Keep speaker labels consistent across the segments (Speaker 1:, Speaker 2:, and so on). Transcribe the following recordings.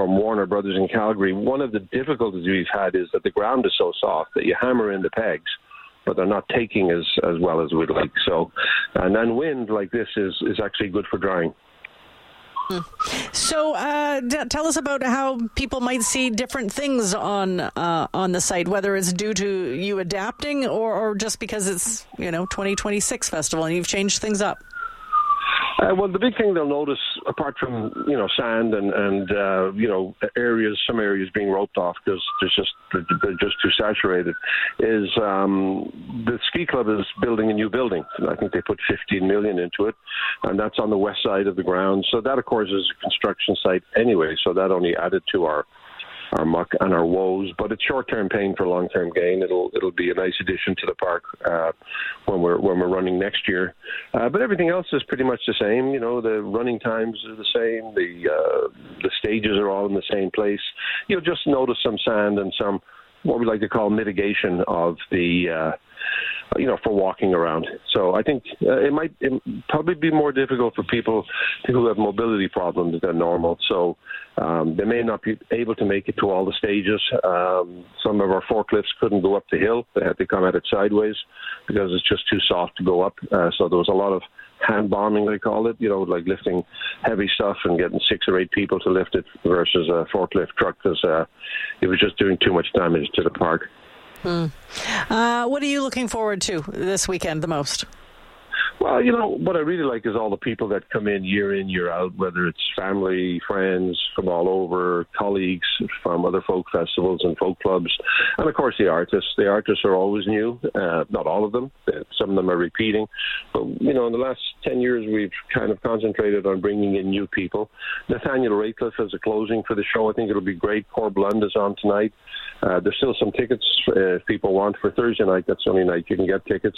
Speaker 1: from Warner Brothers in Calgary. One of the difficulties we've had is that the ground is so soft that you hammer in the pegs, but they're not taking as well as we'd like. So, and then wind like this is actually good for drying.
Speaker 2: So tell us about how people might see different things on the site, whether it's due to you adapting or just because it's 2026 festival and you've changed things up.
Speaker 1: Well, the big thing they'll notice, apart from sand and some areas being roped off because they're just too saturated, is the ski club is building a new building. I think they put $15 million into it, and that's on the west side of the ground. So that, of course, is a construction site anyway. So that only added to our muck and our woes, but it's short-term pain for long-term gain. It'll be a nice addition to the park when we're running next year. But everything else is pretty much the same. The running times are the same. The stages are all in the same place. You'll just notice some sand and some what we like to call mitigation of the for walking around. So I think it might probably be more difficult for people who have mobility problems than normal. So they may not be able to make it to all the stages. Some of our forklifts couldn't go up the hill. They had to come at it sideways because it's just too soft to go up. So there was a lot of hand bombing, they call it, like lifting heavy stuff and getting 6 or 8 people to lift it versus a forklift truck because it was just doing too much damage to the park.
Speaker 2: What are you looking forward to this weekend the most?
Speaker 1: Well, what I really like is all the people that come in, year out, whether it's family, friends from all over, colleagues from other folk festivals and folk clubs, and of course the artists. The artists are always new, not all of them. Some of them are repeating. But, in the last 10 years, we've kind of concentrated on bringing in new people. Nathaniel Ratcliffe is a closing for the show. I think it'll be great. Corb Lund is on tonight. There's still some tickets if people want for Thursday night. That's the only night you can get tickets.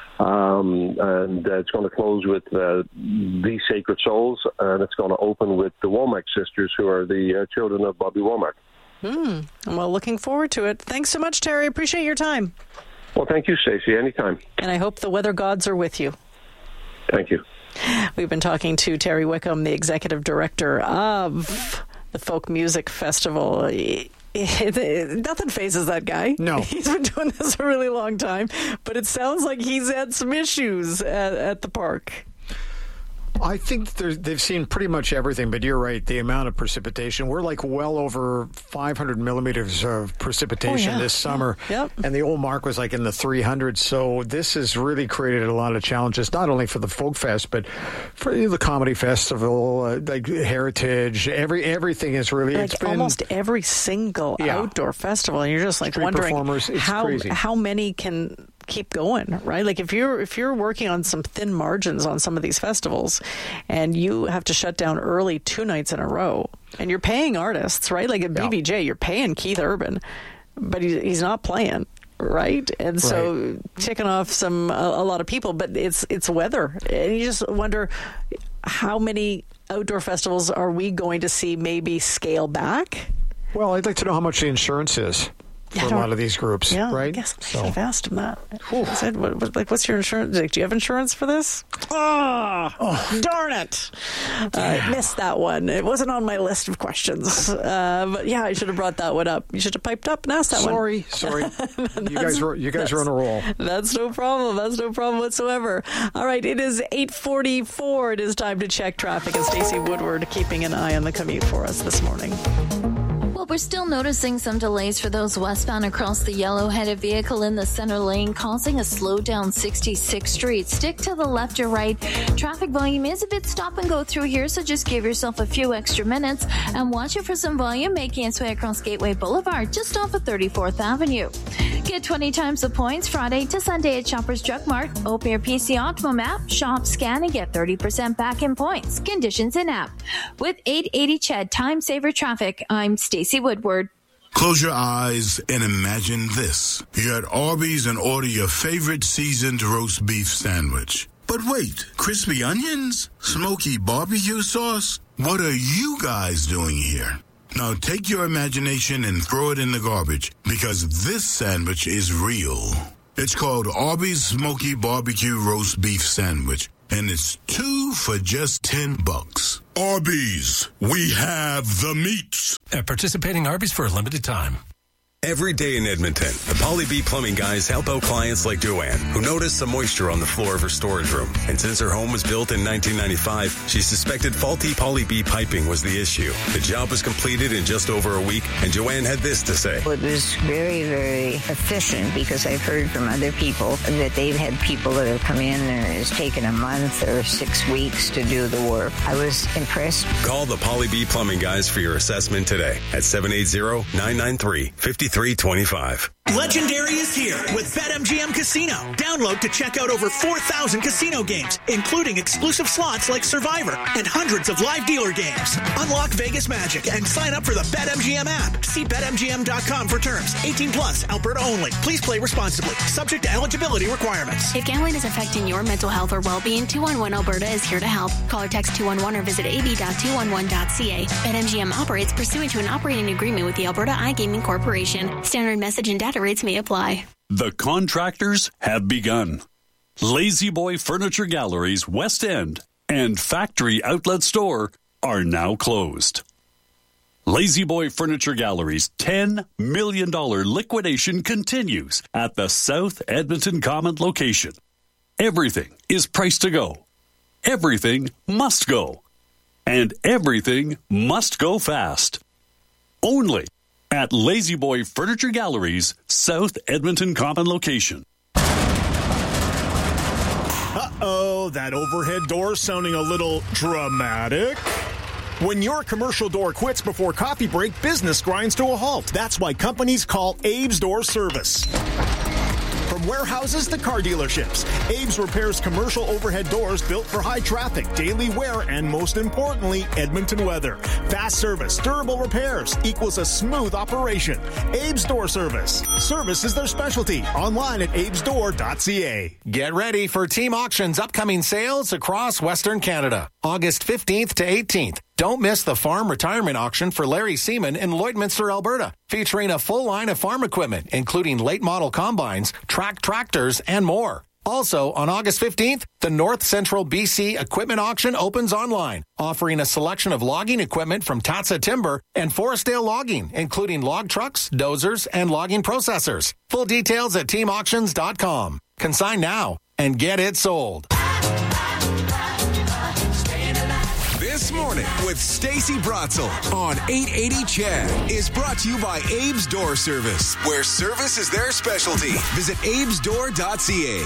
Speaker 1: And it's going to close with The Sacred Souls, and it's going to open with the Womack sisters, who are the children of Bobby Womack.
Speaker 2: Well, looking forward to it. Thanks so much, Terry. Appreciate your time.
Speaker 1: Well, thank you, Stacey. Anytime.
Speaker 2: And I hope the weather gods are with you.
Speaker 1: Thank you.
Speaker 2: We've been talking to Terry Wickham, the executive director of the Folk Music Festival. Nothing phases that guy.
Speaker 3: No.
Speaker 2: He's been doing this a really long time, but it sounds like he's had some issues at the park.
Speaker 3: I think they've seen pretty much everything, but you're right. The amount of precipitation, we're like well over 500 millimeters of precipitation this summer.
Speaker 2: Yep.
Speaker 3: And the old mark was like in the 300s. So this has really created a lot of challenges, not only for the Folk Fest, but for the Comedy Festival, like Heritage. Everything is really,
Speaker 2: like
Speaker 3: it's been
Speaker 2: almost every single outdoor festival. And you're just like wondering how many can keep going, right? Like if you're working on some thin margins on some of these festivals and you have to shut down early 2 nights in a row and you're paying artists, right? Like at BBJ, you're paying Keith Urban, but he's not playing, right? And so ticking off a lot of people, but it's weather. And you just wonder how many outdoor festivals are we going to see maybe scale back?
Speaker 3: Well, I'd like to know how much the insurance is. For a lot of these groups, right?
Speaker 2: I guess I should have asked him that. I said, what's your insurance? Do you have insurance for this? Oh, darn it. I missed that one. It wasn't on my list of questions. But yeah, I should have brought that one up. You should have piped up and asked that one.
Speaker 3: Sorry. You guys are on a roll.
Speaker 2: That's no problem. That's no problem whatsoever. All right, it is 8:44. It is time to check traffic. And Stacey Woodward keeping an eye on the commute for us this morning.
Speaker 4: Well, we're still noticing some delays for those westbound across the yellow-headed vehicle in the center lane, causing a slowdown 66th Street. Stick to the left or right. Traffic volume is a bit stop and go through here, so just give yourself a few extra minutes and watch it for some volume making its way across Gateway Boulevard, just off of 34th Avenue. Get 20 times the points Friday to Sunday at Shoppers Drug Mart. Open your PC Optimum app, shop, scan, and get 30% back in points. Conditions in app. With 880 CHED Time Saver Traffic, I'm Stacey Woodward.
Speaker 5: Close your eyes and imagine this. You're at Arby's and order your favorite seasoned roast beef sandwich. But wait, crispy onions? Smoky barbecue sauce? What are you guys doing here? Now take your imagination and throw it in the garbage, because this sandwich is real. It's called Arby's Smoky Barbecue Roast Beef Sandwich, and it's 2 for just $10. Arby's, we have the meats.
Speaker 6: At participating Arby's for a limited time.
Speaker 7: Every day in Edmonton, the Poly B Plumbing guys help out clients like Joanne, who noticed some moisture on the floor of her storage room. And since her home was built in 1995, she suspected faulty Poly B piping was the issue. The job was completed in just over a week, and Joanne had this to say.
Speaker 8: It was very, very efficient because I've heard from other people that they've had people that have come in and it's taken a month or 6 weeks to do the work. I was impressed.
Speaker 7: Call the Poly B Plumbing guys for your assessment today at 780-993-5325.
Speaker 9: Legendary is here with BetMGM Casino. Download to check out over 4,000 casino games, including exclusive slots like Survivor and hundreds of live dealer games. Unlock Vegas magic and sign up for the BetMGM app. See BetMGM.com for terms. 18 plus, Alberta only. Please play responsibly. Subject to eligibility requirements.
Speaker 10: If gambling is affecting your mental health or well-being, 211 Alberta is here to help. Call or text 211 or visit ab.211.ca. BetMGM operates pursuant to an operating agreement with the Alberta iGaming Corporation. Standard message and data rates may apply.
Speaker 11: The contractors have begun. Lazy Boy Furniture Galleries West End and Factory Outlet Store are now closed. Lazy Boy Furniture Galleries' $10 million liquidation continues at the South Edmonton Common location. Everything is priced to go. Everything must go. And everything must go fast. Only at Lazy Boy Furniture Galleries, South Edmonton Common location.
Speaker 12: Uh-oh, that overhead door sounding a little dramatic. When your commercial door quits before coffee break, business grinds to a halt. That's why companies call Abe's Door Service. From warehouses to car dealerships, Abe's repairs commercial overhead doors built for high traffic, daily wear, and most importantly, Edmonton weather. Fast service, durable repairs equals a smooth operation. Abe's Door Service. Service is their specialty. Online at abesdoor.ca.
Speaker 13: Get ready for Team Auction's upcoming sales across Western Canada, August 15th to 18th. Don't miss the farm retirement auction for Larry Seaman in Lloydminster, Alberta, featuring a full line of farm equipment, including late model combines, track tractors, and more. Also, on August 15th, the North Central BC Equipment Auction opens online, offering a selection of logging equipment from Tatsa Timber and Forestdale Logging, including log trucks, dozers, and logging processors. Full details at teamauctions.com. Consign now and get it sold.
Speaker 14: This Morning with Stacey Bratzel on 880 CHED is brought to you by Abe's Door Service, where service is their specialty. Visit abesdoor.ca.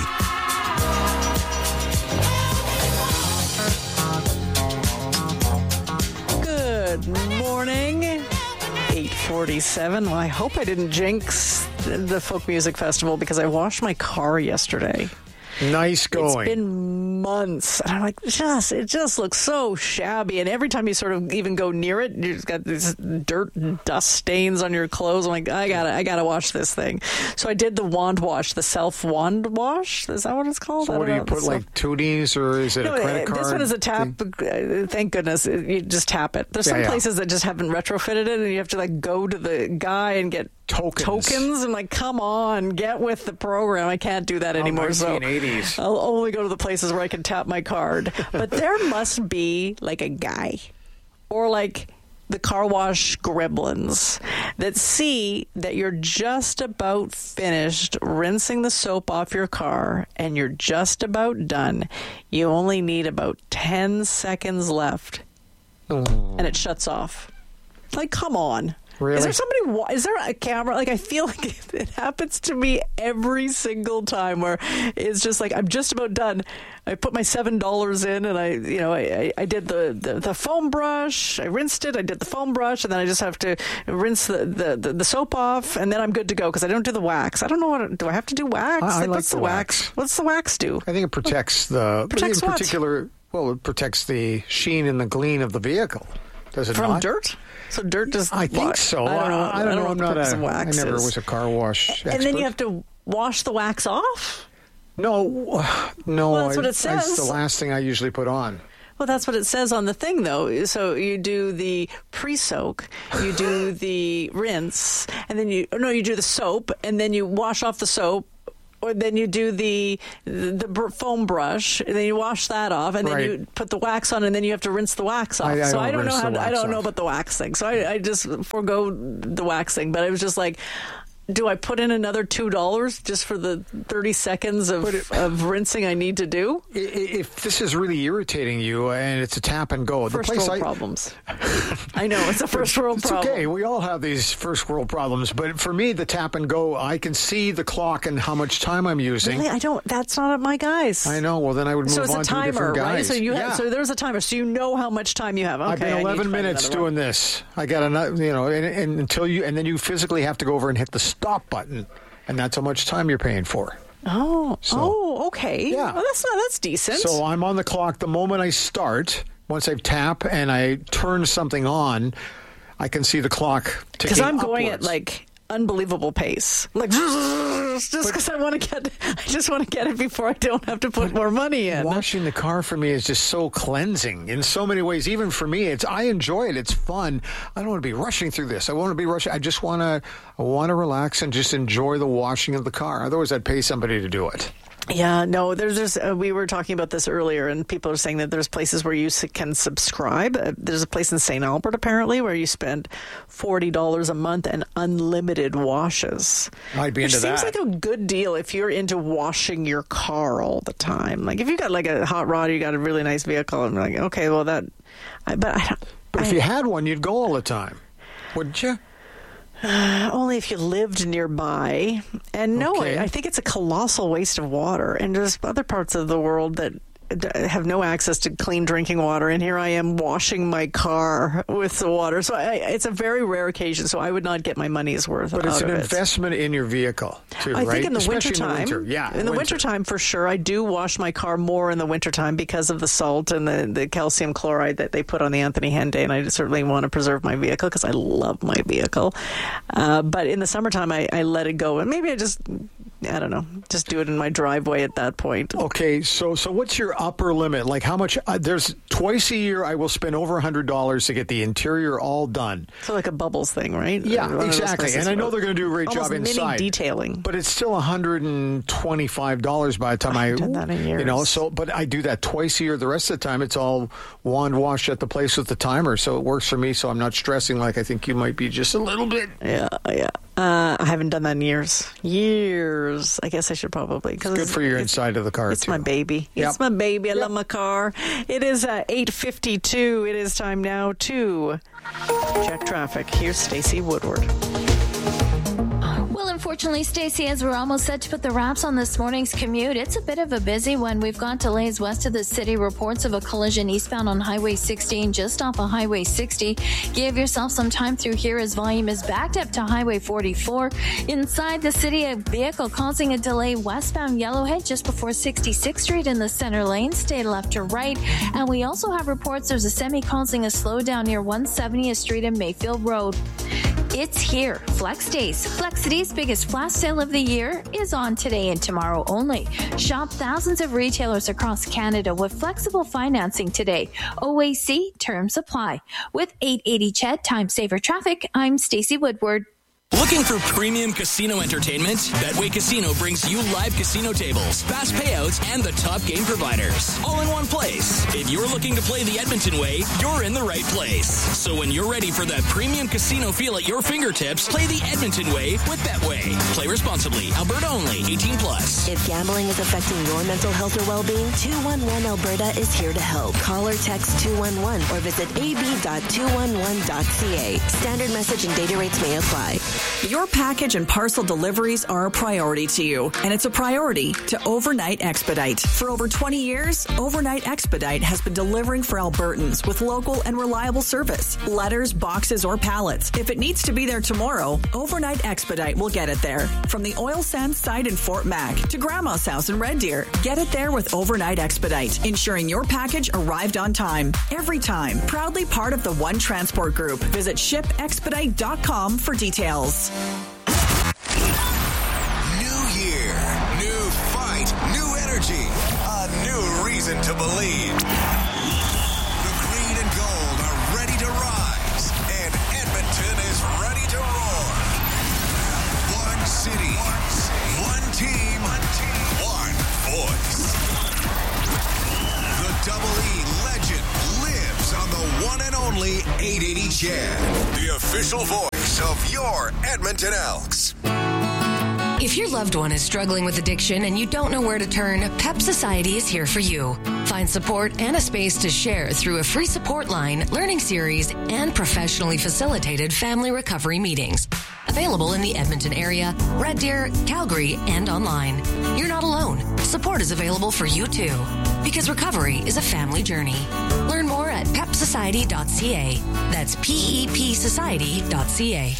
Speaker 2: Good morning. 8:47. Well, I hope I didn't jinx the Folk Music Festival because I washed my car yesterday.
Speaker 3: Nice going.
Speaker 2: It's been months. And I'm like, it just looks so shabby. And every time you sort of even go near it, you've got these dirt and dust stains on your clothes. I'm like, I gotta wash this thing. So I did the wand wash, the self wand wash. Is that what it's called?
Speaker 3: So what do you put, like tooties, or is it a credit card?
Speaker 2: This one is a tap. Thank goodness. You just tap it. There's some places that just haven't retrofitted it, and you have to like go to the guy and get tokens. I'm like, come on, get with the program. I can't do that anymore.
Speaker 3: 1980s.
Speaker 2: So I'll only go to the places where I can tap my card. But there must be like a guy or like the car wash gremlins that see that you're just about finished rinsing the soap off your car and you're just about done. You only need about 10 seconds left. And it shuts off. Like, come on.
Speaker 3: Really?
Speaker 2: Is there a camera? Like, I feel like it happens to me every single time where it's just like, I'm just about done. I put my $7 in and I did the foam brush. I rinsed it. I did the foam brush, and then I just have to rinse the soap off, and then I'm good to go because I don't do the wax. I don't know do I have to do wax?
Speaker 3: I like the wax.
Speaker 2: What's the wax do?
Speaker 3: I think it protects the
Speaker 2: what?
Speaker 3: Well, it protects the sheen and the gleam of the vehicle. Does it
Speaker 2: from
Speaker 3: not?
Speaker 2: dirt? So dirt does.
Speaker 3: I think so.
Speaker 2: I don't know.
Speaker 3: I'm not I never was a car wash expert.
Speaker 2: And then you have to wash the wax off?
Speaker 3: No.
Speaker 2: Well, that's what it says.
Speaker 3: It's the last thing I usually put on.
Speaker 2: Well, that's what it says on the thing, though. So you do the pre-soak, you do the rinse, and then you do the soap, and then you wash off the soap, or then you do the foam brush, and then you wash that off, and then you put the wax on, and then you have to rinse the wax off. I don't know about the wax thing, so I just forego the wax thing. But I was just like, do I put in another $2 just for the 30 seconds of rinsing I need to do?
Speaker 3: If this is really irritating you and it's a tap and go,
Speaker 2: first world problems. I know, it's a first world problem.
Speaker 3: It's okay. We all have these first world problems. But for me, the tap and go, I can see the clock and how much time I'm using.
Speaker 2: Really? That's not at my guys.
Speaker 3: I know. Well, then I would move on to a different guys.
Speaker 2: Right? So there's a timer. So you know how much time you have. Okay,
Speaker 3: I've been 11 minutes doing this. I got and then you physically have to go over and hit the stop button, and that's how much time you're paying for.
Speaker 2: Okay.
Speaker 3: Yeah.
Speaker 2: Well, that's decent.
Speaker 3: So I'm on the clock the moment I start. Once I tap and I turn something on, I can see the clock ticking
Speaker 2: because I'm going
Speaker 3: upwards.
Speaker 2: at like unbelievable pace, like just because I just want to get it before I don't have to put more money in.
Speaker 3: Washing the car for me is just so cleansing in so many ways. Even for me, I enjoy it. It's fun. I don't want to be rushing through this. I want to be rushing. I just want to relax and just enjoy the washing of the car. Otherwise, I'd pay somebody to do it.
Speaker 2: Yeah, no, there's we were talking about this earlier, and people are saying that there's places where you can subscribe. There's a place in St. Albert, apparently, where you spend $40 a month and unlimited washes.
Speaker 3: I'd be into that.
Speaker 2: Seems like a good deal if you're into washing your car all the time. Like, if you got like a hot rod, you got a really nice vehicle, I'm like, okay, well, that... But
Speaker 3: if you had one, you'd go all the time, wouldn't you?
Speaker 2: Only if you lived nearby. And no,
Speaker 3: okay.
Speaker 2: I think it's a colossal waste of water. And there's other parts of the world that have no access to clean drinking water, and here I am washing my car with the water. So it's a very rare occasion, so I would not get my money's worth out of it.
Speaker 3: But it's an investment in your vehicle, too, right?
Speaker 2: I think in the
Speaker 3: wintertime.
Speaker 2: In the wintertime, for sure. I do wash my car more in the wintertime because of the salt and the calcium chloride that they put on the Anthony Henday, and I certainly want to preserve my vehicle because I love my vehicle. But in the summertime, I let it go, and maybe I don't know, just do it in my driveway at that point.
Speaker 3: Okay, so what's your upper limit? Like how much? There's twice a year I will spend over $100 to get the interior all done.
Speaker 2: So like a Bubbles thing, right?
Speaker 3: Yeah, exactly. And I know they're going to do a great job inside.
Speaker 2: Mini detailing.
Speaker 3: But it's still $125 by the time
Speaker 2: I've done that in years.
Speaker 3: But I do that twice a year. The rest of the time it's all wand wash at the place with the timer. So it works for me, so I'm not stressing like I think you might be just a little bit.
Speaker 2: Yeah. I haven't done that in years. I guess I should probably.
Speaker 3: It's good for your inside of the car,
Speaker 2: It's my baby.
Speaker 3: Yep.
Speaker 2: It's my baby. I love my car. It is 8:52. It is time now to check traffic. Here's Stacey Woodward.
Speaker 4: Well, unfortunately, Stacey, as we're almost set to put the wraps on this morning's commute, it's a bit of a busy one. We've got delays west of the city, reports of a collision eastbound on Highway 16, just off of Highway 60. Give yourself some time through here as volume is backed up to Highway 44. Inside the city, a vehicle causing a delay westbound Yellowhead just before 66th Street in the center lane. Stay left to right. And we also have reports there's a semi causing a slowdown near 170th Street and Mayfield Road. It's here. Flex Days. Flexity's biggest flash sale of the year is on today and tomorrow only. Shop thousands of retailers across Canada with flexible financing today. OAC terms apply. With 880 CHED Time Saver Traffic, I'm Stacey Woodward.
Speaker 15: Looking for premium casino entertainment? Betway Casino brings you live casino tables, fast payouts, and the top game providers. All in one place. If you're looking to play the Edmonton way, you're in the right place. So when you're ready for that premium casino feel at your fingertips, play the Edmonton way with Betway. Play responsibly. Alberta only. 18 plus.
Speaker 16: If gambling is affecting your mental health or well-being, 211 Alberta is here to help. Call or text 211 or visit ab.211.ca. Standard message and data rates may apply.
Speaker 17: Your package and parcel deliveries are a priority to you, and it's a priority to Overnight Expedite. For over 20 years, Overnight Expedite has been delivering for Albertans with local and reliable service. Letters, boxes, or pallets. If it needs to be there tomorrow, Overnight Expedite will get it there. From the oil sands site in Fort Mac to Grandma's house in Red Deer, get it there with Overnight Expedite, ensuring your package arrived on time. Every time. Proudly part of the One Transport Group. Visit shipexpedite.com for details.
Speaker 14: New year, new fight, new energy, a new reason to believe. The green and gold are ready to rise, and Edmonton is ready to roar. One city, one team, Chad, the official voice of your Edmonton Elks.
Speaker 18: If your loved one is struggling with addiction and you don't know where to turn, PEP Society is here for you. Find support and a space to share through a free support line, learning series, and professionally facilitated family recovery meetings. Available in the Edmonton area, Red Deer, Calgary, and online. You're not alone. Support is available for you too. Because recovery is a family journey. Learn more at pepsociety.ca. That's PEPsociety.ca.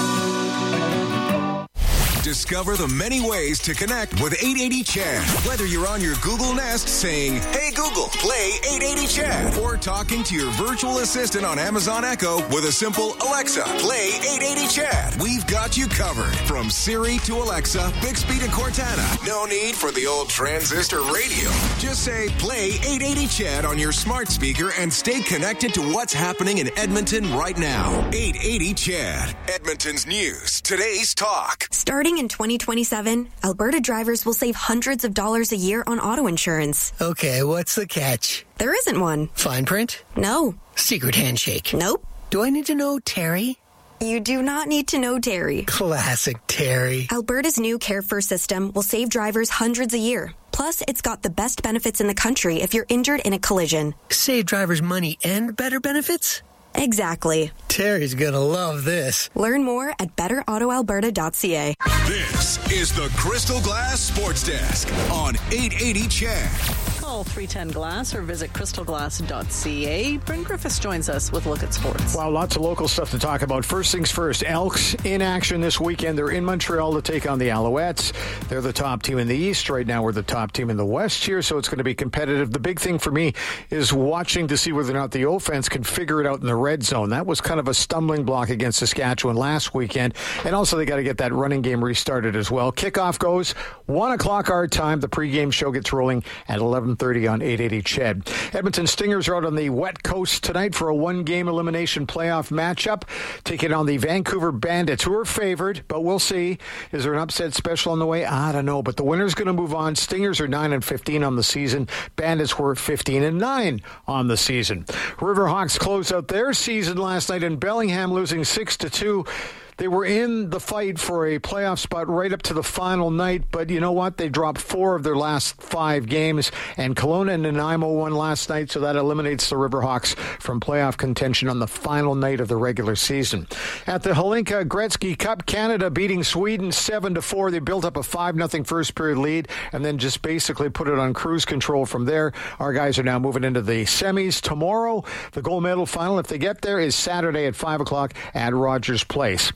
Speaker 14: Discover the many ways to connect with 880 Chad. Whether you're on your Google Nest saying, "Hey Google, play 880 Chad," or talking to your virtual assistant on Amazon Echo with a simple "Alexa, play 880 Chad." We've got you covered. From Siri to Alexa, Bixby to Cortana. No need for the old transistor radio. Just say, "Play 880 Chad" on your smart speaker and stay connected to what's happening in Edmonton right now. 880 Chad, Edmonton's news, today's talk.
Speaker 19: Starting in 2027, Alberta drivers will save hundreds of dollars a year on auto insurance.
Speaker 20: Okay, what's the catch?
Speaker 19: There isn't one.
Speaker 20: Fine print?
Speaker 19: No.
Speaker 20: Secret handshake?
Speaker 19: Nope.
Speaker 20: Do I need to know Terry?
Speaker 19: You do not need to know Terry.
Speaker 20: Classic Terry.
Speaker 19: Alberta's new Care First system will save drivers hundreds a year. Plus, it's got the best benefits in the country if you're injured in a collision.
Speaker 20: Save drivers money and better benefits?
Speaker 19: Exactly.
Speaker 20: Terry's gonna love this.
Speaker 19: Learn more at betterautoalberta.ca.
Speaker 14: This is the Crystal Glass Sports Desk on 880 Chad.
Speaker 2: Call 310 Glass or visit crystalglass.ca. Bryn Griffiths joins us with a look at sports.
Speaker 3: Wow, lots of local stuff to talk about. First things first, Elks in action this weekend. They're in Montreal to take on the Alouettes. They're the top team in the East. Right now we're the top team in the West here, so it's going to be competitive. The big thing for me is watching to see whether or not the offense can figure it out in the red zone. That was kind of a stumbling block against Saskatchewan last weekend. And also they got to get that running game restarted as well. Kickoff goes 1 o'clock our time. The pregame show gets rolling at 11:30 on 880 Ched. Edmonton Stingers are out on the wet coast tonight for a one-game elimination playoff matchup, taking on the Vancouver Bandits, who are favored, but we'll see. Is there an upset special on the way? I don't know, but the winner's going to move on. Stingers are 9-15 on the season. Bandits were 15-9 on the season. Riverhawks closed out their season last night in Bellingham, losing 6-2. They were in the fight for a playoff spot right up to the final night, but you know what? They dropped 4 of their last 5 games, and Kelowna and Nanaimo won last night, so that eliminates the Riverhawks from playoff contention on the final night of the regular season. At the Hlinka Gretzky Cup, Canada beating Sweden 7-4. They built up a 5-0 first period lead and then just basically put it on cruise control from there. Our guys are now moving into the semis. Tomorrow, the gold medal final, if they get there, is Saturday at 5 o'clock at Rogers Place.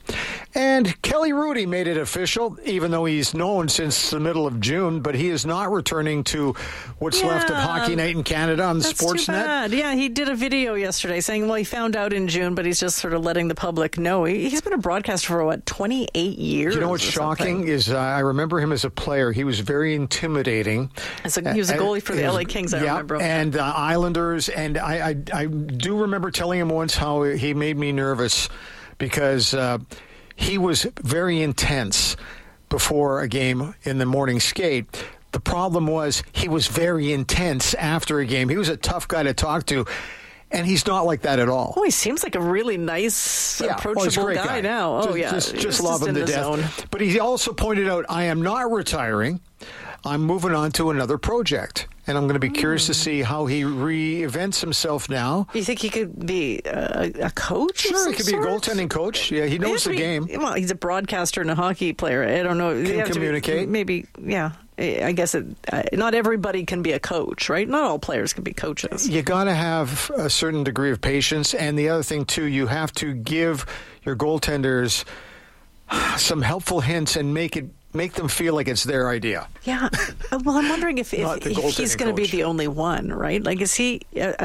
Speaker 3: And Kelly Rudy made it official, even though he's known since the middle of June, but he is not returning to what's left of Hockey Night in Canada on the Sportsnet.
Speaker 2: Yeah, he did a video yesterday saying, well, he found out in June, but he's just sort of letting the public know. He's been a broadcaster for, 28 years?
Speaker 3: You know what's shocking is I remember him as a player. He was very intimidating.
Speaker 2: He was a goalie for the LA Kings, I remember.
Speaker 3: And Islanders, and I do remember telling him once how he made me nervous because he was very intense before a game in the morning skate. The problem was he was very intense after a game. He was a tough guy to talk to, and he's not like that at all.
Speaker 2: Oh, he seems like a really nice, approachable guy now.
Speaker 3: Just love him to death. But he also pointed out, I am not retiring. I'm moving on to another project. And I'm going to be curious to see how he reinvents himself now.
Speaker 2: You think he could be a coach?
Speaker 3: Sure, he could be a goaltending coach. Yeah, he knows the game.
Speaker 2: Well, he's a broadcaster and a hockey player. I don't know.
Speaker 3: Can communicate.
Speaker 2: Maybe, yeah. I guess not everybody can be a coach, right? Not all players can be coaches.
Speaker 3: You got to have a certain degree of patience. And the other thing, too, you have to give your goaltenders some helpful hints and make them feel like it's their idea.
Speaker 2: Yeah. Well, I'm wondering if he's going to be the only one, right? Like, is he?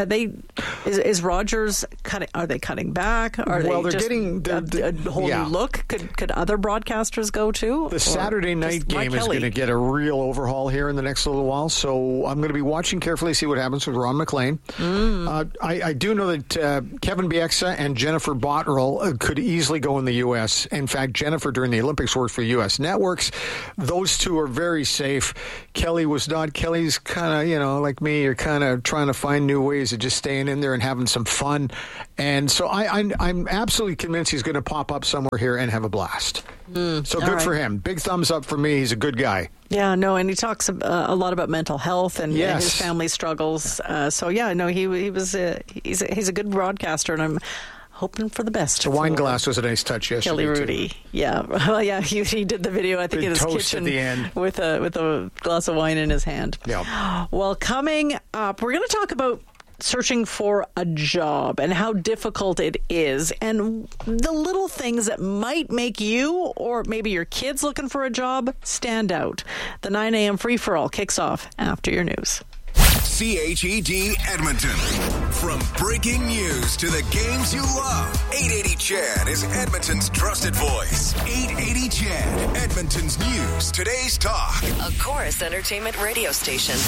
Speaker 2: Is Rogers cutting? Are they cutting back? They're
Speaker 3: getting
Speaker 2: a whole new look. Could other broadcasters go too?
Speaker 3: The Saturday night game is going to get a real overhaul here in the next little while. So I'm going to be watching carefully, see what happens with Ron McLean. I do know that Kevin Bieksa and Jennifer Botterill could easily go in the U.S. In fact, Jennifer during the Olympics worked for U.S. Networks. those two are very safe. Kelly was not. Kelly's kind of, like me, you're kind of trying to find new ways of just staying in there and having some fun. And so I'm absolutely convinced he's going to pop up somewhere here and have a blast. So good for him. Big thumbs up for me. He's a good guy.
Speaker 2: Yeah, no, and he talks a lot about mental health and his family struggles. He's a good broadcaster, and I'm hoping for the best.
Speaker 3: The wine glass was a nice touch yesterday.
Speaker 2: Kelly Rudy.
Speaker 3: Too.
Speaker 2: Yeah. Well, yeah, he did the video, I think, in his kitchen
Speaker 3: at the end.
Speaker 2: with a glass of wine in his hand.
Speaker 3: Yeah.
Speaker 2: Well, coming up, we're going to talk about searching for a job and how difficult it is and the little things that might make you or maybe your kids looking for a job stand out. The 9 a.m. free-for-all kicks off after your news.
Speaker 14: CHED Edmonton. From breaking news to the games you love, 880 CHED is Edmonton's trusted voice. 880 CHED, Edmonton's news, today's talk.
Speaker 16: A Chorus Entertainment radio station.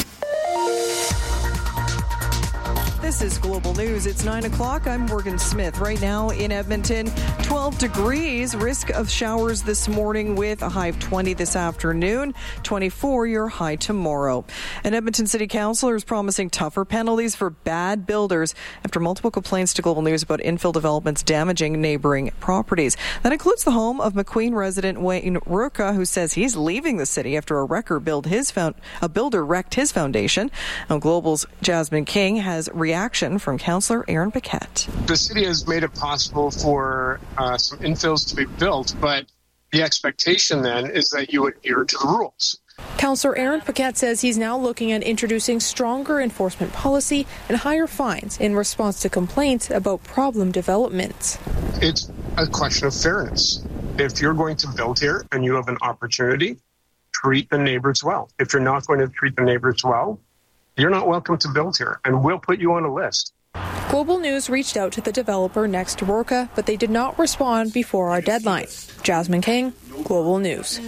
Speaker 21: This is Global News. It's 9 o'clock. I'm Morgan Smith. Right now in Edmonton, 12 degrees. Risk of showers this morning with a high of 20 this afternoon. 24 your high tomorrow. An Edmonton City Councillor is promising tougher penalties for bad builders after multiple complaints to Global News about infill developments damaging neighbouring properties. That includes the home of McQueen resident Wayne Ruka, who says he's leaving the city after a builder wrecked his foundation. Now, Global's Jasmine King has reaction from Councillor Aaron Paquette.
Speaker 22: The city has made it possible for some infills to be built, but the expectation then is that you adhere to the rules.
Speaker 23: Councillor Aaron Paquette says he's now looking at introducing stronger enforcement policy and higher fines in response to complaints about problem developments.
Speaker 22: It's a question of fairness. If you're going to build here and you have an opportunity, treat the neighbors well. If you're not going to treat the neighbors well, you're not welcome to build here, and we'll put you on a list.
Speaker 23: Global News reached out to the developer next to Rorca, but they did not respond before our deadline. Jasmine King, Global News.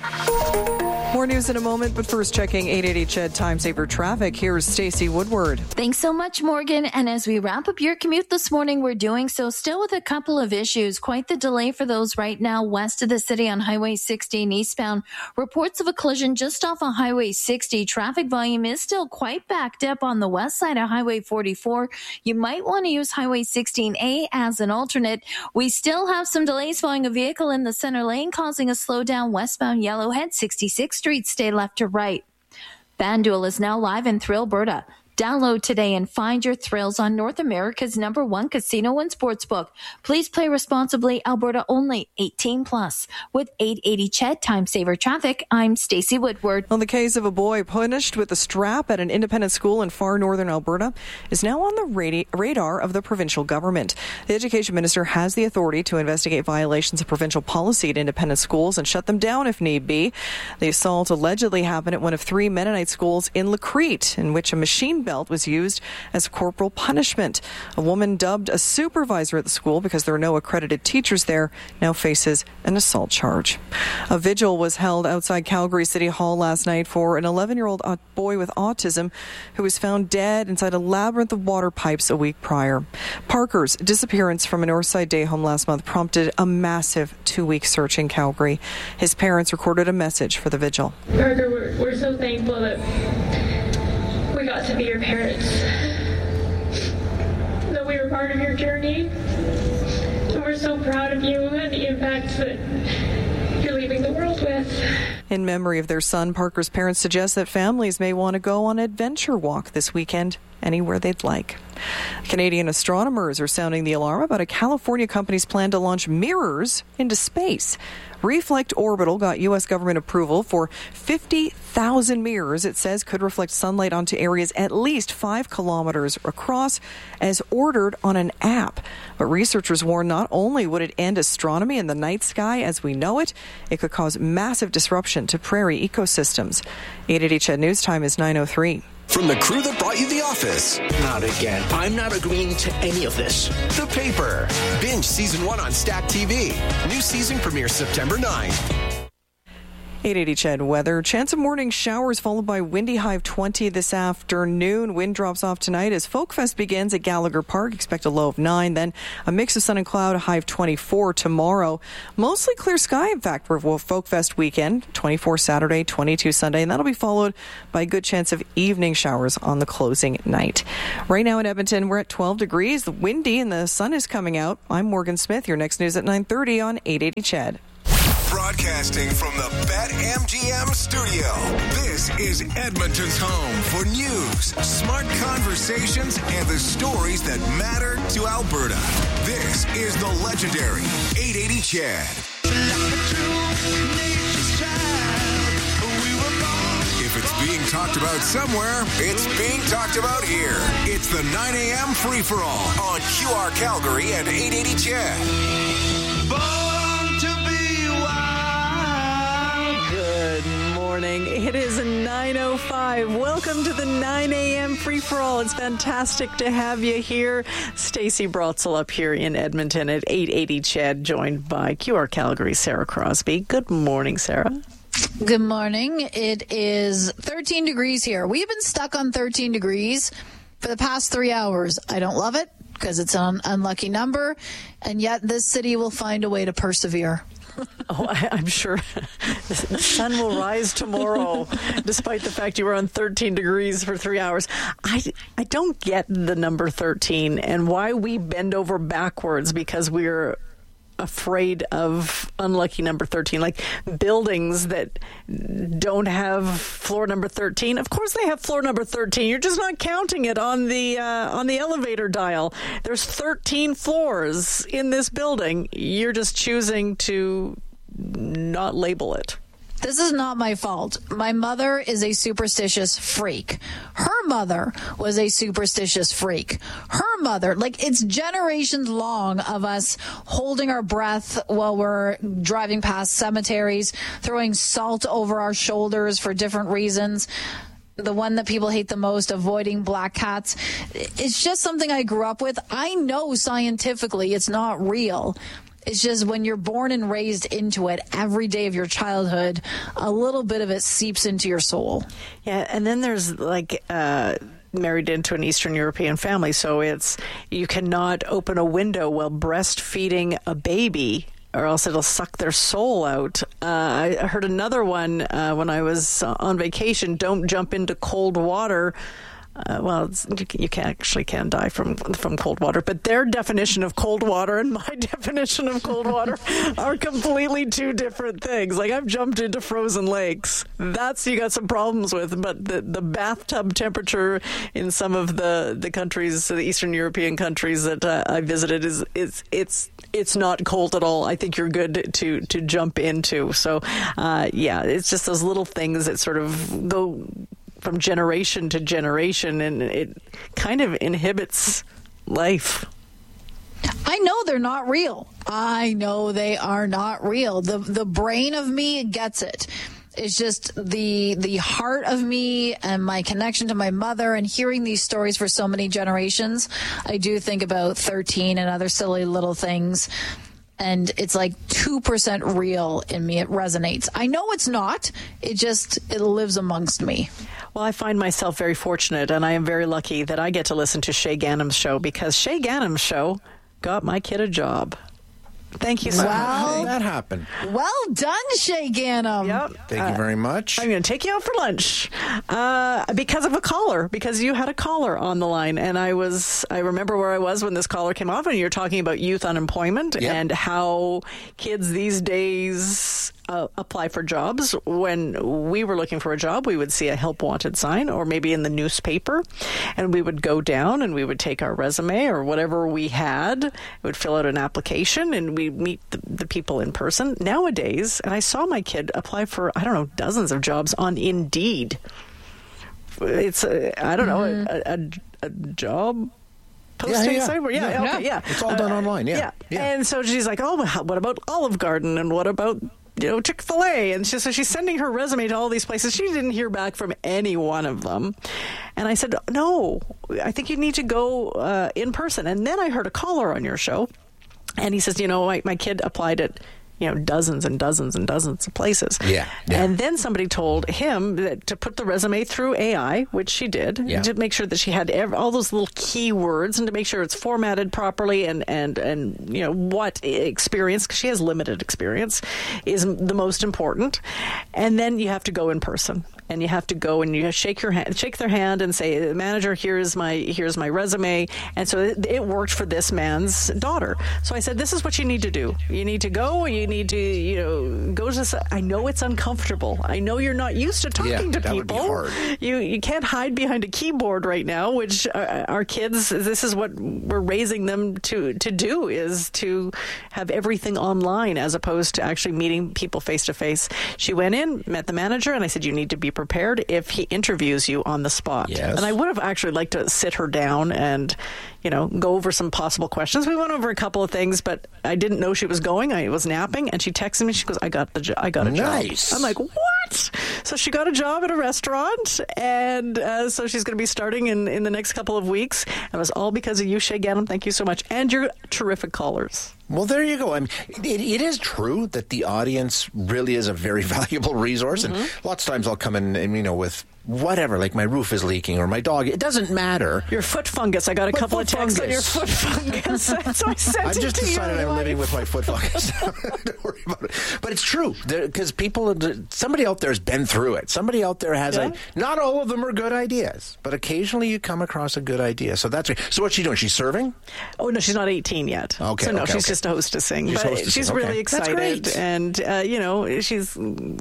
Speaker 21: More news in a moment, but first checking 880 CHED Time Saver traffic. Here's Stacey Woodward.
Speaker 4: Thanks so much, Morgan. And as we wrap up your commute this morning, we're doing so still with a couple of issues. Quite the delay for those right now west of the city on Highway 16 eastbound. Reports of a collision just off of Highway 60. Traffic volume is still quite backed up on the west side of Highway 44. You might want to use Highway 16A as an alternate. We still have some delays following a vehicle in the center lane causing a slowdown westbound Yellowhead 66th Street. Stay left to right. FanDuel is now live in Thrillberta. Download today and find your thrills on North America's #1 casino and sportsbook. Please play responsibly. Alberta only. 18+. With 880 CHED Time Saver Traffic, I'm Stacey Woodward.
Speaker 21: On the case of a boy punished with a strap at an independent school in far northern Alberta is now on the radar of the provincial government. The education minister has the authority to investigate violations of provincial policy at independent schools and shut them down if need be. The assault allegedly happened at one of 3 Mennonite schools in Lacrete, in which a machine belt was used as corporal punishment. A woman dubbed a supervisor at the school because there are no accredited teachers there now faces an assault charge. A vigil was held outside Calgary City Hall last night for an 11-year-old boy with autism who was found dead inside a labyrinth of water pipes a week prior. Parker's disappearance from a Northside day home last month prompted a massive 2-week search in Calgary. His parents recorded a message for the vigil.
Speaker 24: Parker, we're so thankful that we got to be your parents, that we were part of your journey, and we're so proud of you and the impact that you're leaving the world with.
Speaker 21: In memory of their son, Parker's parents suggest that families may want to go on an adventure walk this weekend anywhere they'd like. Canadian astronomers are sounding the alarm about a California company's plan to launch mirrors into space. Reflect Orbital got U.S. government approval for 50,000 mirrors it says could reflect sunlight onto areas at least 5 kilometers across as ordered on an app. But researchers warn not only would it end astronomy in the night sky as we know it, it could cause massive disruption to prairie ecosystems. 880 CHED News Time is 9:03.
Speaker 14: From the crew that brought you The Office.
Speaker 25: Not again. I'm not agreeing to any of this.
Speaker 14: The Paper. Binge Season 1 on Stack TV. New season premieres September 9.
Speaker 21: 880 CHED weather. Chance of morning showers followed by windy high of 20 this afternoon. Wind drops off tonight as Folkfest begins at Gallagher Park. Expect a low of 9. Then a mix of sun and cloud, a high of 24 tomorrow. Mostly clear sky, in fact, for Folkfest weekend. 24 Saturday, 22 Sunday. And that'll be followed by a good chance of evening showers on the closing night. Right now in Edmonton, we're at 12 degrees. Windy and the sun is coming out. I'm Morgan Smith. Your next news at 9:30 on 880 CHED.
Speaker 14: Broadcasting from the BetMGM studio, this is Edmonton's home for news, smart conversations, and the stories that matter to Alberta. This is the legendary 880 CHED. If it's being talked about somewhere, it's being talked about here. It's the 9 a.m. free-for-all on QR Calgary and 880 CHED.
Speaker 2: Good morning. It is 9:05. Welcome to the 9 a.m. free-for-all. It's fantastic to have you here. Stacey Brotzel up here in Edmonton at 880 CHED, joined by QR Calgary, Sarah Crosby. Good morning, Sarah.
Speaker 1: Good morning. It is 13 degrees here. We've been stuck on 13 degrees for the past 3 hours. I don't love it because it's an unlucky number, and yet this city will find a way to persevere.
Speaker 2: Oh, I'm sure the sun will rise tomorrow, despite the fact you were on 13 degrees for 3 hours. I don't get the number 13 and why we bend over backwards because we're afraid of unlucky number 13, like buildings that don't have floor number 13. Of course they have floor number 13. You're just not counting it on the elevator dial. There's 13 floors in this building. You're just choosing to not label it.
Speaker 1: This is not my fault. My mother is a superstitious freak. Her mother was a superstitious freak. Her mother, like, it's generations long of us holding our breath while we're driving past cemeteries, throwing salt over our shoulders for different reasons. The one that people hate the most, avoiding black cats. It's just something I grew up with. I know scientifically it's not real. It's just when you're born and raised into it every day of your childhood, a little bit of it seeps into your soul.
Speaker 2: Yeah, and then there's like married into an Eastern European family, so it's you cannot open a window while breastfeeding a baby, or else it'll suck their soul out. I heard another one when I was on vacation, don't jump into cold water. You can die from cold water, but their definition of cold water and my definition of cold water are completely two different things. Like, I've jumped into frozen lakes. That's you got some problems with, but the bathtub temperature in some of the countries, the Eastern European countries that I visited, it's not cold at all. I think you're good to jump into. So, it's just those little things that sort of go from generation to generation, and it kind of inhibits life.
Speaker 1: I know they're not real. I know they are not real. The brain of me gets it. It's just the heart of me and my connection to my mother and hearing these stories for so many generations. I do think about 13 and other silly little things. And it's like 2% real in me. It resonates. I know it's not. It lives amongst me.
Speaker 2: Well, I find myself very fortunate, and I am very lucky that I get to listen to Shay Ganam's show, because Shay Ganam's show got my kid a job. Thank you so much.
Speaker 5: How did that happen?
Speaker 1: Well done, Shay Ganam.
Speaker 2: Yep.
Speaker 5: Thank you very much.
Speaker 2: I'm going to take you out for lunch because of a caller, because you had a caller on the line. And I remember where I was when this caller came off, and you're talking about youth unemployment and how kids these days apply for jobs. When we were looking for a job, we would see a help wanted sign, or maybe in the newspaper, and we would go down and we would take our resume or whatever we had, we would fill out an application, and we meet the people in person. Nowadays, and I saw my kid apply for, dozens of jobs on Indeed. It's a job posting site.
Speaker 5: It's all done online. Yeah.
Speaker 2: And so she's like, oh, what about Olive Garden, and what about Chick-fil-A? And so she's sending her resume to all these places. She didn't hear back from any one of them. And I said, no, I think you need to go in person. And then I heard a caller on your show, and he says, my kid applied at dozens and dozens and dozens of places.
Speaker 5: Yeah.
Speaker 2: And then somebody told him that to put the resume through AI, which she did, to make sure that she had all those little keywords and to make sure it's formatted properly and what experience, because she has limited experience, is the most important. And then you have to go in person. And you have to go and you shake their hand and say, manager, here's my resume. And so it worked for this man's daughter. So I said, this is what you need to do. You need to go. You need to, go to. I know it's uncomfortable. I know you're not used to talking to people.
Speaker 5: Would be hard.
Speaker 2: You can't hide behind a keyboard right now, which our kids. This is what we're raising them to do, is to have everything online as opposed to actually meeting people face to face. She went in, met the manager, and I said, you need to be prepared if he interviews you on the spot.
Speaker 5: Yes.
Speaker 2: And I would have actually liked to sit her down and, go over some possible questions. We went over a couple of things, but I didn't know she was going. I was napping, and she texted me. She goes, I got a
Speaker 5: Nice.
Speaker 2: job. I'm like, what? So she got a job at a restaurant, and so she's going to be starting in the next couple of weeks. And it was all because of you, Shay Gannon. Thank you so much. And your terrific callers.
Speaker 5: Well, there you go. I mean, it is true that the audience really is a very valuable resource. And lots of times I'll come in and, with whatever, like my roof is leaking or my dog. It doesn't matter.
Speaker 2: Your foot fungus. I got a couple of texts on your foot fungus. So I sent
Speaker 5: I've just decided I'm living with my foot fungus. Don't worry about it. But it's true, because somebody out there has been through it. Somebody out there has not all of them are good ideas, but occasionally you come across a good idea. So that's so what's she doing? She's serving?
Speaker 2: Oh, no, she's not 18 yet.
Speaker 5: Okay.
Speaker 2: So no, she's just hostessing. She's really excited. And, she's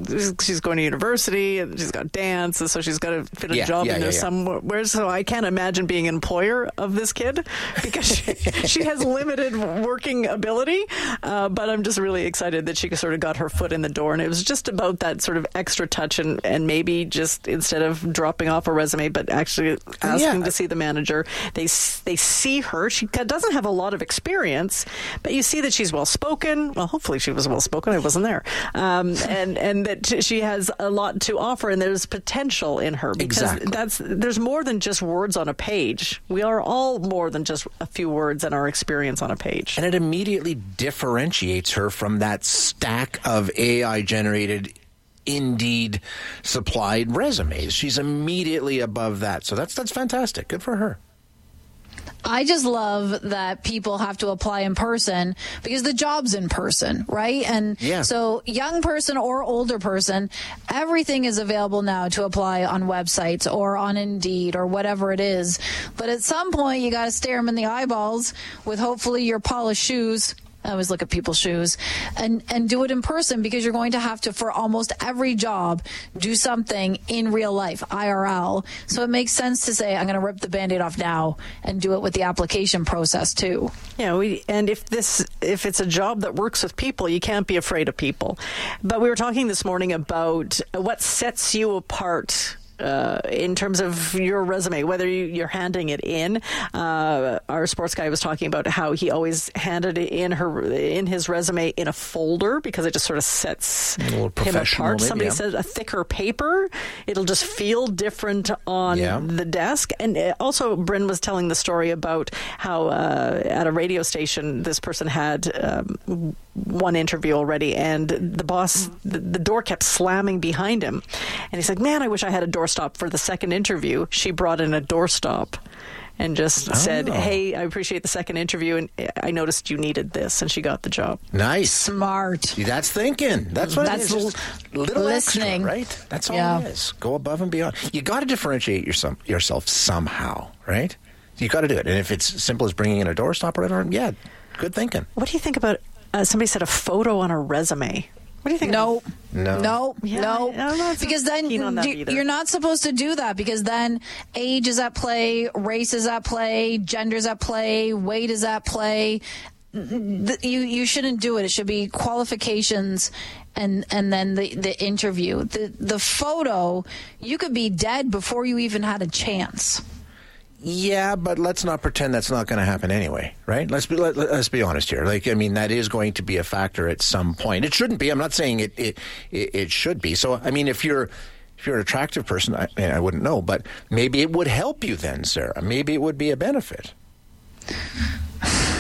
Speaker 2: going to university, and she's got dance, and so she's got to fit a job in there somewhere. So I can't imagine being an employer of this kid, because she has limited working ability. But I'm just really excited that she sort of got her foot in the door. And it was just about that sort of extra touch and maybe just instead of dropping off a resume, but actually asking to see the manager. They see her. She doesn't have a lot of experience, but you see that she's well-spoken. Well, hopefully she was well-spoken. I wasn't there. And that she has a lot to offer, and there's potential in her, because there's more than just words on a page. We are all more than just a few words and our experience on a page.
Speaker 5: And it immediately differentiates her from that stack of AI-generated Indeed supplied resumes. She's immediately above that. So that's fantastic. Good for her.
Speaker 1: I just love that people have to apply in person because the job's in person, right? And so young person or older person, everything is available now to apply on websites or on Indeed or whatever it is. But at some point, you got to stare them in the eyeballs with hopefully your polished shoes. I always look at people's shoes and do it in person, because you're going to have to, for almost every job, do something in real life, IRL. So it makes sense to say, I'm going to rip the Band-Aid off now and do it with the application process too.
Speaker 2: Yeah, and if it's a job that works with people, you can't be afraid of people. But we were talking this morning about what sets you apart in terms of your resume, whether you're handing it in. Our sports guy was talking about how he always handed it in his resume in a folder, because it just sort of sets him apart. Somebody said a thicker paper, it'll just feel different on the desk. And also, Bryn was telling the story about how at a radio station, this person had one interview already, and the boss, the door kept slamming behind him. And he's like, man, I wish I had a doorstop for the second interview. She brought in a doorstop and just said, hey, I appreciate the second interview, and I noticed you needed this, and she got the job.
Speaker 5: Nice.
Speaker 1: Smart.
Speaker 5: See, that's thinking. That's what it is. Just little
Speaker 1: listening.
Speaker 5: Extra, right? That's all it is. Go above and beyond. You got to differentiate yourself somehow, right? You got to do it. And if it's as simple as bringing in a doorstop or whatever, good thinking.
Speaker 2: What do you think about somebody said a photo on a resume? What do you think?
Speaker 1: No.
Speaker 2: Yeah,
Speaker 1: because then you're not supposed to do that, because then age is at play, race is at play, gender is at play, weight is at play. You shouldn't do it. It should be qualifications and then the interview. The photo, you could be dead before you even had a chance.
Speaker 5: Yeah, but let's not pretend that's not going to happen anyway, right? Let's be honest here. That is going to be a factor at some point. It shouldn't be. I'm not saying it should be. So, if you're an attractive person, I wouldn't know, but maybe it would help you then, Sarah. Maybe it would be a benefit.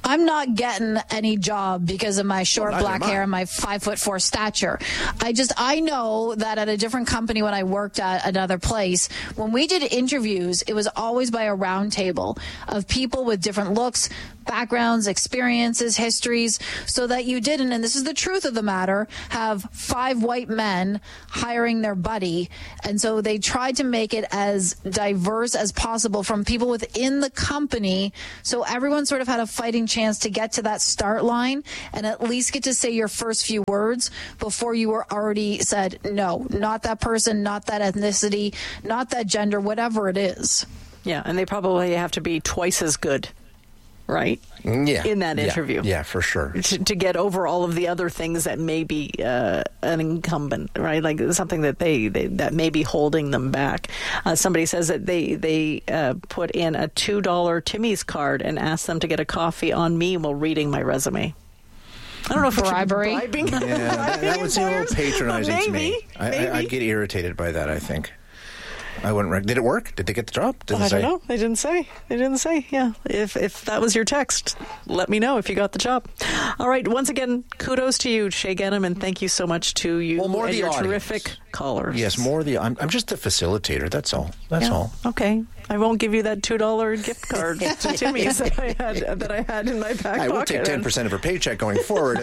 Speaker 1: I'm not getting any job because of my short black hair and my 5'4" stature. I know that at a different company when I worked at another place, when we did interviews, it was always by a round table of people with different looks, backgrounds, experiences, histories, so that you didn't, and this is the truth of the matter, have 5 white men hiring their buddy. And so they tried to make it as diverse as possible from people within the company, so everyone sort of had a fighting chance to get to that start line and at least get to say your first few words before you were already said, no, not that person, not that ethnicity, not that gender, whatever it is.
Speaker 2: Yeah, and they probably have to be twice as good, right?
Speaker 5: Yeah.
Speaker 2: In that interview.
Speaker 5: Yeah, for sure.
Speaker 2: To get over all of the other things that may be an incumbent, right? Like something that they that may be holding them back. Somebody says that they put in a $2 Timmy's card and asked them to get a coffee on me while reading my resume. I don't know if
Speaker 1: bribery.
Speaker 2: Bribing.
Speaker 5: Yeah, that would seem a little patronizing to me.
Speaker 2: Maybe.
Speaker 5: I'd get irritated by that, I think. I wouldn't. Did it work? Did they get the job?
Speaker 2: I don't know. They didn't say. Yeah. If that was your text, let me know if you got the job. All right. Once again, kudos to you, Shay Genham, and thank you so much to you and your terrific callers.
Speaker 5: Yes, I'm just a facilitator. That's all. That's all.
Speaker 2: Okay. I won't give you that $2 gift card to Timmy's that I had in my back pocket.
Speaker 5: I will take 10% of her paycheck going forward.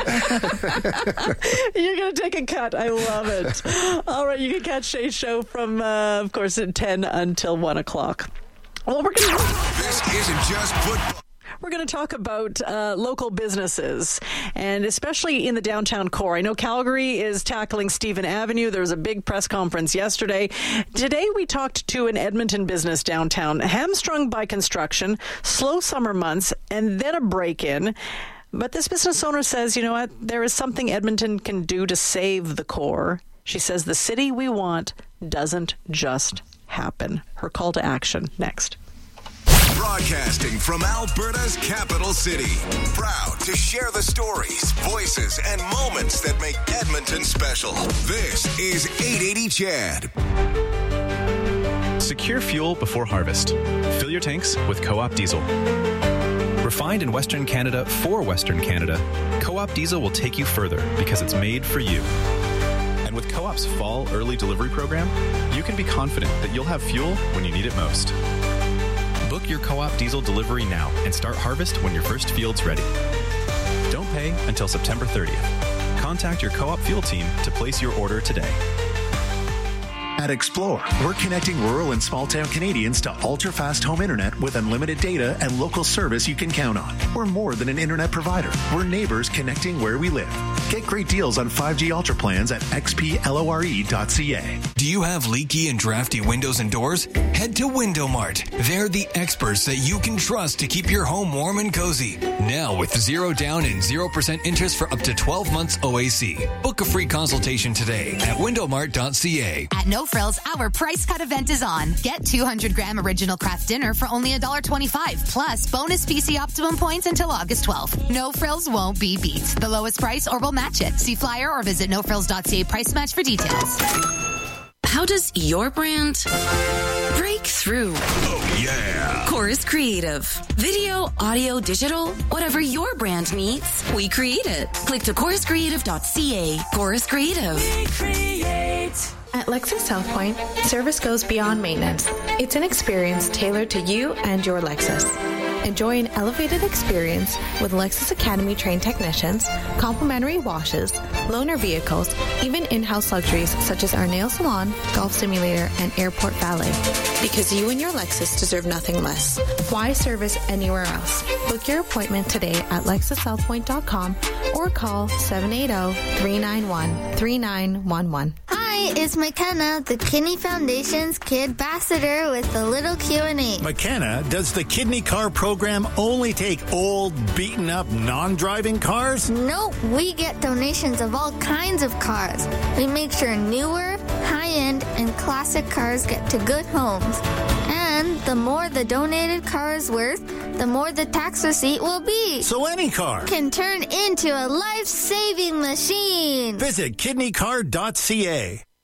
Speaker 2: You're going to take a cut. I love it. All right, you can catch Shay's show from, of course, at 10 until 1 o'clock. Well,
Speaker 14: This isn't just football.
Speaker 2: We're going to talk about local businesses, and especially in the downtown core. I know Calgary is tackling Stephen Avenue. There was a big press conference yesterday. Today we talked to an Edmonton business downtown, hamstrung by construction, slow summer months, and then a break-in. But this business owner says, you know what, there is something Edmonton can do to save the core. She says the city we want doesn't just happen. Her call to action next.
Speaker 14: Broadcasting from Alberta's capital city. Proud to share the stories, voices, and moments that make Edmonton special. This is 880 CHED.
Speaker 6: Secure fuel before harvest. Fill your tanks with Co-op Diesel. Refined in Western Canada for Western Canada, Co-op Diesel will take you further because it's made for you. And with Co-op's fall early delivery program, you can be confident that you'll have fuel when you need it most. Book your Co-op Diesel delivery now and start harvest when your first field's ready. Don't pay until September 30th. Contact your Co-op fuel team to place your order today.
Speaker 7: At Explore, we're connecting rural and small-town Canadians to ultra-fast home internet with unlimited data and local service you can count on. We're more than an internet provider. We're neighbors connecting where we live. Get great deals on 5G Ultra plans at xplore.ca.
Speaker 14: Do you have leaky and drafty windows and doors? Head to Window Mart. They're the experts that you can trust to keep your home warm and cozy. Now with 0 down and 0% interest for up to 12 months OAC. Book a free consultation today at windowmart.ca.
Speaker 8: At No Frills, our price cut event is on. Get 200-gram original craft dinner for only $1.25, plus bonus PC Optimum points until August 12th. No Frills won't be beat. The lowest price or we'll match it. See flyer or visit nofrills.ca price match for details.
Speaker 9: How does your brand break through?
Speaker 14: Oh, yeah.
Speaker 9: Chorus Creative. Video, audio, digital, whatever your brand needs, we create it. Click to choruscreative.ca. Chorus Creative.
Speaker 10: We create. At Lexus South Point, service goes beyond maintenance. It's an experience tailored to you and your Lexus. Enjoy an elevated experience with Lexus Academy trained technicians, complimentary washes, loaner vehicles, even in-house luxuries such as our nail salon, golf simulator, and airport valet. Because you and your Lexus deserve nothing less. Why service anywhere else? Book your appointment today at LexusSouthPoint.com or call 780-391-3911.
Speaker 26: Hi, it's McKenna, the Kidney Foundation's Kid Ambassador with a little Q&A.
Speaker 7: McKenna, does the Kidney Car program only take old, beaten-up, non-driving cars?
Speaker 26: Nope, we get donations of all kinds of cars. We make sure newer, high-end, and classic cars get to good homes. And the more the donated car is worth, the more the tax receipt will be.
Speaker 7: So any car
Speaker 26: can turn into a life-saving machine.
Speaker 7: Visit kidneycar.ca.